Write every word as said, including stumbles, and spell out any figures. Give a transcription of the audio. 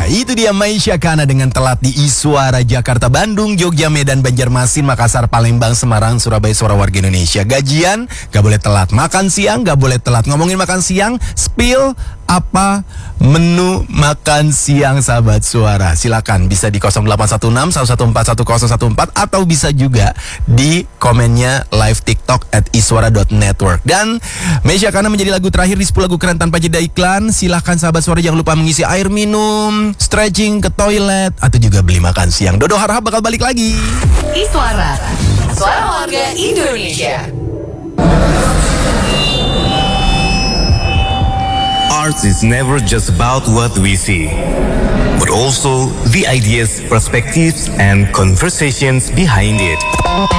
itu dia Maisha Kana dengan Telat di Iswara Jakarta, Bandung, Jogja, Medan, Banjarmasin, Makassar, Palembang, Semarang, Surabaya. Suara warga Indonesia. Gajian gak boleh telat, makan siang gak boleh telat. Ngomongin makan siang, spill apa menu makan siang sahabat Suara. Silakan bisa di nol delapan satu enam satu satu empat satu nol satu empat atau bisa juga di komennya live TikTok at iswara dot network. Dan Maisha Kana menjadi lagu terakhir di sepuluh lagu keren tanpa jeda iklan. Silahkan sahabat Suara jangan lupa mengisi air minum, stretching ke toilet, atau juga beli makan siang. Dodo harap bakal balik lagi. Iswara, suara warga Indonesia. Art is never just about what we see, but also the ideas, perspectives, and conversations behind it.